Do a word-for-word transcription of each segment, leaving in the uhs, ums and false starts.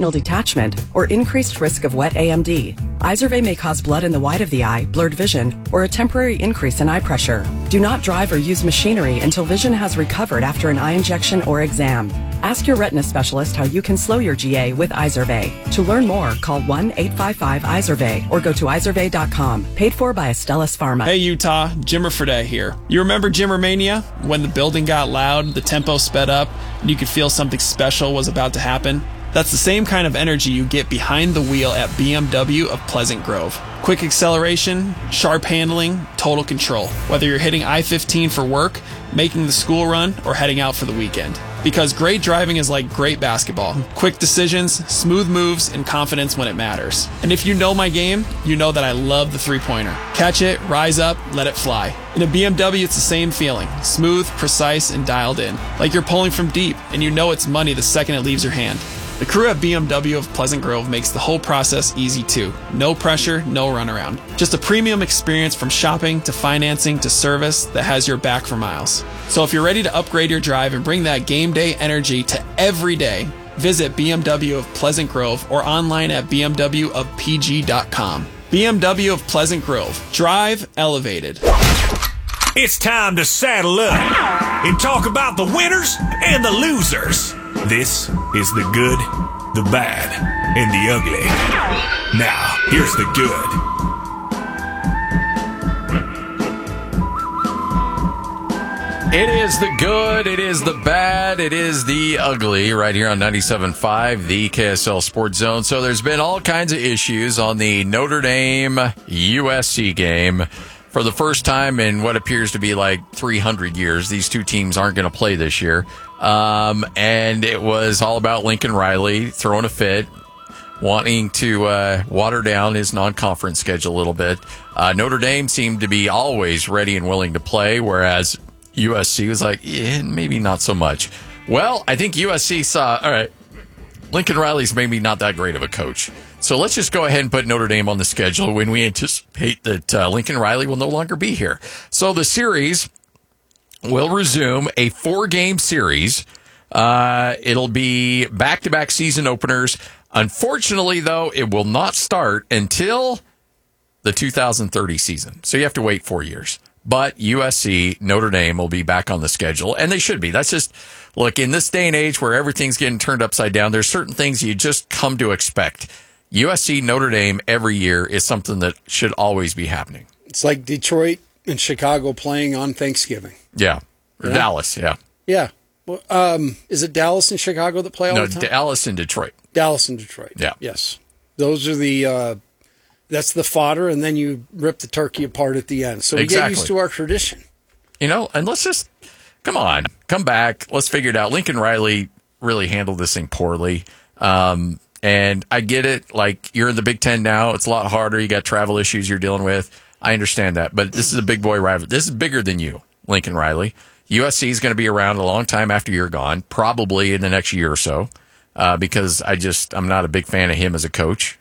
retinal detachment, or increased risk of wet A M D. Izervay may cause blood in the white of the eye, blurred vision, or a temporary increase in eye pressure. Do not drive or use machinery until vision has recovered after an eye injection or exam. Ask your retina specialist how you can slow your G A with Izervay. To learn more, call one eight five five Izervay or go to izervay dot com. Paid for by Astellas Pharma. Hey Utah, Jimmer Fredette here. You remember Jimmer Mania? When the building got loud, the tempo sped up, and you could feel something special was about to happen? That's the same kind of energy you get behind the wheel at B M W of Pleasant Grove. Quick acceleration, sharp handling, total control. Whether you're hitting I fifteen for work, making the school run, or heading out for the weekend. Because great driving is like great basketball. Quick decisions, smooth moves, and confidence when it matters. And if you know my game, you know that I love the three-pointer. Catch it, rise up, let it fly. In a B M W, it's the same feeling. Smooth, precise, and dialed in. Like you're pulling from deep, and you know it's money the second it leaves your hand. The crew at B M W of Pleasant Grove makes the whole process easy too. No pressure, no runaround. Just a premium experience from shopping to financing to service that has your back for miles. So if you're ready to upgrade your drive and bring that game day energy to every day, visit B M W of Pleasant Grove or online at b m w of p g dot com. B M W of Pleasant Grove. Drive elevated. It's time to saddle up and talk about the winners and the losers. This is the good, the bad, and the ugly. Now, here's the good. It is the good, it is the bad, it is the ugly, right here on ninety-seven point five, the K S L Sports Zone. So there's been all kinds of issues on the Notre Dame U S C game. For the first time in what appears to be like three hundred years, these two teams aren't going to play this year. Um, and it was all about Lincoln Riley throwing a fit, wanting to uh, water down his non-conference schedule a little bit. Uh, Notre Dame seemed to be always ready and willing to play, whereas U S C was like, yeah, maybe not so much. Well, I think U S C saw, all right, Lincoln Riley's maybe not that great of a coach. So let's just go ahead and put Notre Dame on the schedule when we anticipate that uh, Lincoln Riley will no longer be here. So the series will resume a four-game series. Uh, it'll be back-to-back season openers. Unfortunately, though, it will not start until the two thousand thirty season. So you have to wait four years. But U S C, Notre Dame will be back on the schedule, and they should be. That's just, look, in this day and age where everything's getting turned upside down, there's certain things you just come to expect. U S C, Notre Dame every year is something that should always be happening. It's like Detroit and Chicago playing on Thanksgiving. Yeah. Or yeah. Dallas, yeah. Yeah. Well, um, is it Dallas and Chicago that play all no, the time? No, Dallas and Detroit. Dallas and Detroit. Yeah. Yes. Those are the, uh, that's the fodder, and then you rip the turkey apart at the end. So we exactly. get used to our tradition. You know, and let's just, come on, come back. Let's figure it out. Lincoln Riley really handled this thing poorly. Um, And I get it. Like, you're in the Big Ten now. It's a lot harder. You got travel issues you're dealing with. I understand that. But this is a big boy rival. This is bigger than you, Lincoln Riley. U S C is going to be around a long time after you're gone, probably in the next year or so, uh, because I just, I'm not a big fan of him as a coach.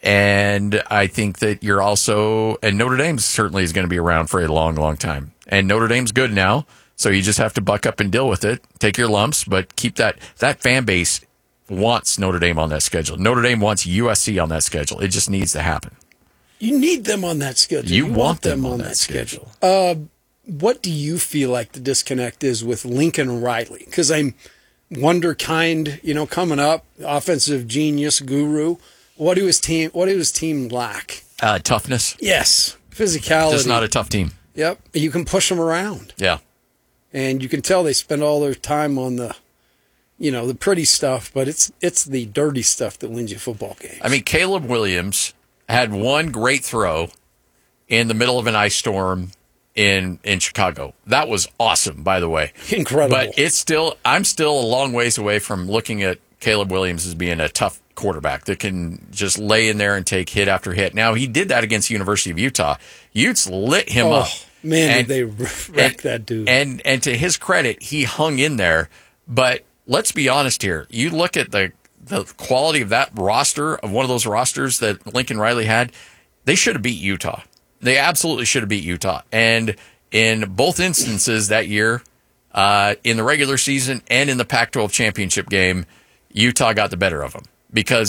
And I think that you're also, and Notre Dame certainly is going to be around for a long, long time. And Notre Dame's good now. So you just have to buck up and deal with it. Take your lumps, but keep that, that fan base wants Notre Dame on that schedule. Notre Dame wants U S C on that schedule. It just needs to happen. You need them on that schedule. You, you want, want them, them on, on that, that schedule. schedule. Uh, what do you feel like the disconnect is with Lincoln Riley? Because I'm wonderkind, you know, coming up, offensive genius guru. What do his team? What do his team lack? Uh, toughness. Yes, physicality. Just not a tough team. Yep, you can push them around. Yeah, and you can tell they spend all their time on the, you know, the pretty stuff, but it's it's the dirty stuff that wins you football games. I mean, Caleb Williams had one great throw in the middle of an ice storm in in Chicago. That was awesome, by the way. Incredible. But it's still, I'm still a long ways away from looking at Caleb Williams as being a tough quarterback that can just lay in there and take hit after hit. Now, he did that against the University of Utah. Utes lit him oh, up. Man, and, did they wreck and, that dude. And and to his credit, he hung in there. But let's be honest here. You look at the the quality of that roster, of one of those rosters that Lincoln Riley had, they should have beat Utah. They absolutely should have beat Utah. And in both instances that year, uh, in the regular season and in the Pac twelve championship game, Utah got the better of them because